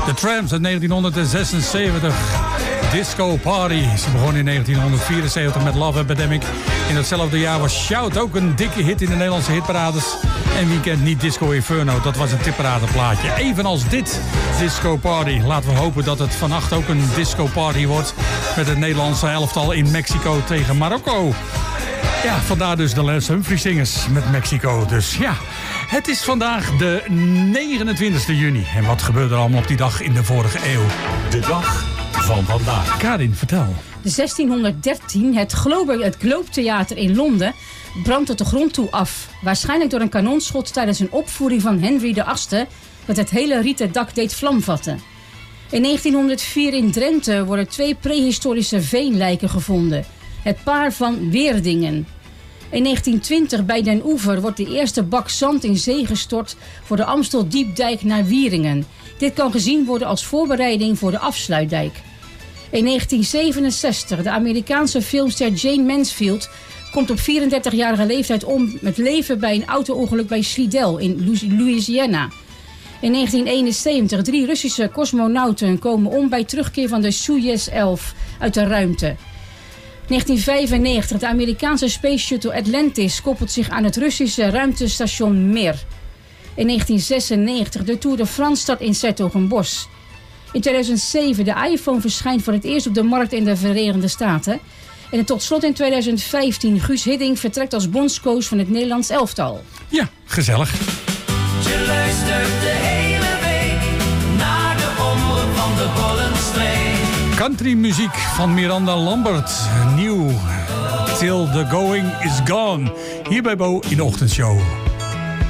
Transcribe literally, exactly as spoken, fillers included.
The Tramps uit negentienhonderdzesenzeventig. Disco Party. Ze begon in negentienhonderdvierenzeventig met Love Epidemic. In datzelfde jaar was Shout ook een dikke hit in de Nederlandse hitparades. En wie kent niet Disco Inferno? Dat was een tipparadeplaatje. Evenals dit Disco Party. Laten we hopen dat het vannacht ook een Disco Party wordt. Met het Nederlandse elftal in Mexico tegen Marokko. Ja, vandaar dus de Les Humphrey Singers met Mexico. Dus ja, het is vandaag de negenentwintigste juni. En wat gebeurde er allemaal op die dag in de vorige eeuw? De dag van vandaag. Karin, vertel. zestienhonderddertien, het Globe, het Globe Theater in Londen, brandt tot de grond toe af. Waarschijnlijk door een kanonschot tijdens een opvoering van Henry de achtste... dat het hele rieten dak deed vlam vatten. In negentienhonderdvier in Drenthe worden twee prehistorische veenlijken gevonden. Het paar van Weerdingen. In negentientwintig bij Den Oever wordt de eerste bak zand in zee gestort voor de Amsteldiepdijk naar Wieringen. Dit kan gezien worden als voorbereiding voor de afsluitdijk. In negentien zevenenzestig, de Amerikaanse filmster Jane Mansfield komt op vierendertigjarige leeftijd om met leven bij een auto-ongeluk bij Slidell in Louisiana. In negentien eenenzeventig, drie Russische cosmonauten komen om bij terugkeer van de Soyuz elf uit de ruimte. negentien vijfennegentig, de Amerikaanse Space Shuttle Atlantis koppelt zich aan het Russische ruimtestation Mir. In negentien zesennegentig, de Tour de France start in 's-Hertogenbosch. In tweeduizend zeven, de iPhone verschijnt voor het eerst op de markt in de Verenigde Staten. En tot slot in tweeduizend vijftien, Guus Hiddink vertrekt als bondscoach van het Nederlands elftal. Ja, gezellig. Je luistert de hele week naar de omroep van de Bollenstreek. Countrymuziek van Miranda Lambert. Nieuw. Till the going is gone. Hier bij Bo in de ochtendshow.